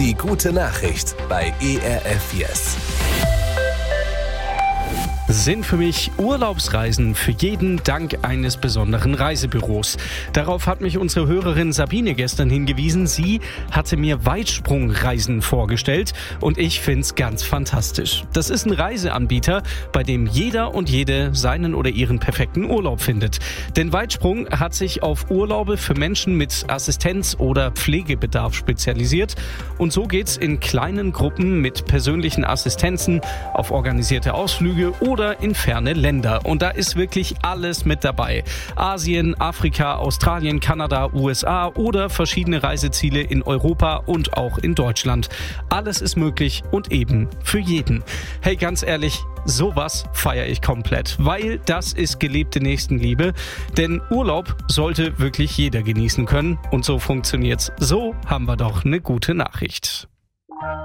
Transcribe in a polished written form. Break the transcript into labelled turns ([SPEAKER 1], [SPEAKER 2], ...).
[SPEAKER 1] Die gute Nachricht bei ERF Yes.
[SPEAKER 2] Sind für mich Urlaubsreisen für jeden dank eines besonderen Reisebüros. Darauf hat mich unsere Hörerin Sabine gestern hingewiesen. Sie hatte mir Weitsprungreisen vorgestellt und ich find's ganz fantastisch. Das ist ein Reiseanbieter, bei dem jeder und jede seinen oder ihren perfekten Urlaub findet. Denn Weitsprung hat sich auf Urlaube für Menschen mit Assistenz- oder Pflegebedarf spezialisiert. Und so geht's in kleinen Gruppen mit persönlichen Assistenzen auf organisierte Ausflüge oder in ferne Länder. Und da ist wirklich alles mit dabei. Asien, Afrika, Australien, Kanada, USA oder verschiedene Reiseziele in Europa und auch in Deutschland. Alles ist möglich und eben für jeden. Hey, ganz ehrlich, sowas feiere ich komplett, weil das ist gelebte Nächstenliebe. Denn Urlaub sollte wirklich jeder genießen können und so funktioniert's. So haben wir doch eine gute Nachricht.